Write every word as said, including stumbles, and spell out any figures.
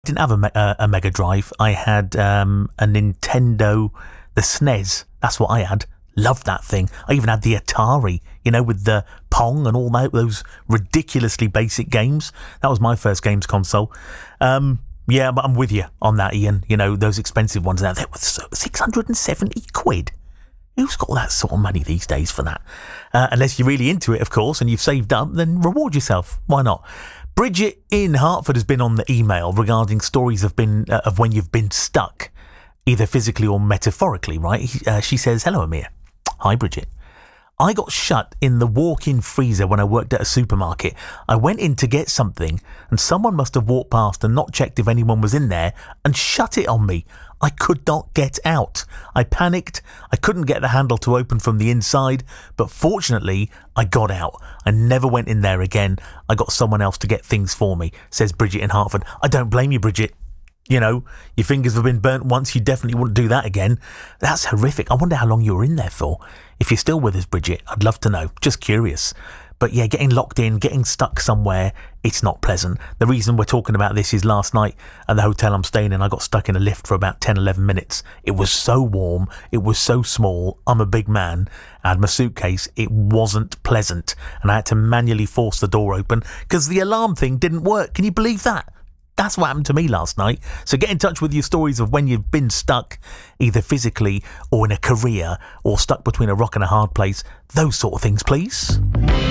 didn't have a, me- uh, a Mega Drive. I had um, a Nintendo, the S N E S. That's what I had. Loved that thing. I even had the Atari, you know, with the Pong and all that, those ridiculously basic games. That was my first games console. Um, yeah, but I'm with you on that, Ian. You know, those expensive ones now, they were six hundred seventy quid. Who's got that sort of money these days for that? Uh, unless you're really into it, of course, and you've saved up, then reward yourself. Why not? Bridget in Hartford has been on the email regarding stories of been uh, of when you've been stuck, either physically or metaphorically, right? Uh, she says, hello, Amir. Hi, Bridget. I got shut in the walk-in freezer when I worked at a supermarket. I went in to get something and someone must have walked past and not checked if anyone was in there and shut it on me. I could not get out. I panicked. I couldn't get the handle to open from the inside, but fortunately, I got out. I never went in there again. I got someone else to get things for me, says Bridget in Hartford. I don't blame you, Bridget. You know, your fingers have been burnt once, you definitely wouldn't do that again. That's horrific. I wonder how long you were in there for. If you're still with us, Bridget, I'd love to know. Just curious. But yeah, getting locked in, getting stuck somewhere, it's not pleasant. The reason we're talking about this is last night at the hotel I'm staying in, I got stuck in a lift for about ten, eleven minutes. It was so warm. It was so small. I'm a big man. I had my suitcase. It wasn't pleasant. And I had to manually force the door open because the alarm thing didn't work. Can you believe that? That's what happened to me last night. So get in touch with your stories of when you've been stuck, either physically or in a career, or stuck between a rock and a hard place. Those sort of things, please.